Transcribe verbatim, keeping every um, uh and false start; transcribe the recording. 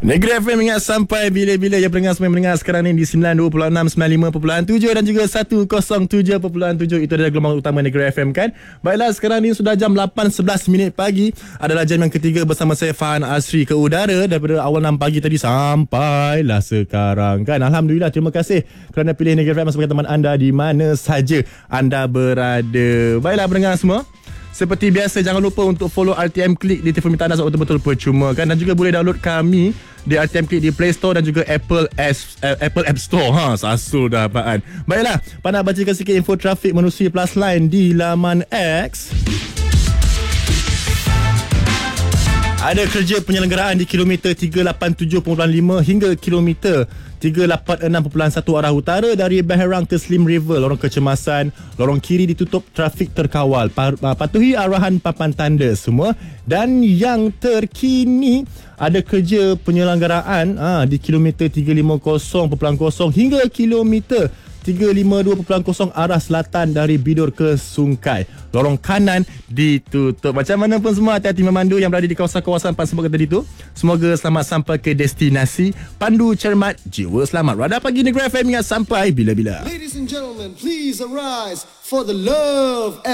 Negeri F M ingat sampai bila-bila ya pendengar semua yang mendengar sekarang ni di sembilan puluh dua perpuluhan enam, sembilan puluh lima perpuluhan tujuh dan juga seratus tujuh perpuluhan tujuh. Itu adalah gelombang utama Negeri F M kan. Baiklah, sekarang ni sudah jam lapan sebelas minit pagi. Adalah jam yang ketiga bersama saya Fahan Asri ke udara daripada awal enam pagi tadi sampailah sekarang kan. Alhamdulillah, terima kasih kerana pilih Negeri F M sebagai teman anda di mana saja anda berada. Baiklah pendengar semua, seperti biasa, jangan lupa untuk follow R T M Click di telefon pintar anda sebab betul-betul percuma kan. Dan juga boleh download kami di R T M Click di Play Store dan juga Apple S, uh, Apple App Store. Ha, sasul dah apaan. Baiklah, Pak nak bacakan sikit info trafik menerusi Plus Line di laman X. Ada kerja penyelenggaraan di kilometer tiga lapan tujuh perpuluhan lima hingga kilometer tiga lapan enam perpuluhan satu arah utara dari Baherang ke Slim River. Lorong kecemasan, lorong kiri ditutup, trafik terkawal. Patuhi arahan papan tanda semua. Dan yang terkini, ada kerja penyelenggaraan ah, di kilometer tiga lima kosong perpuluhan kosong hingga kilometer tiga lima dua perpuluhan kosong arah selatan dari Bidur ke Sungkai. Lorong kanan ditutup. Macam mana pun semua, hati-hati memandu yang berada di kawasan-kawasan Pansembah tadi tu. Semoga selamat sampai ke destinasi. Pandu cermat, jiwa selamat. Radar Pagi Negeri F M ingat sampai bila-bila. Ladies and gentlemen, please arise for the love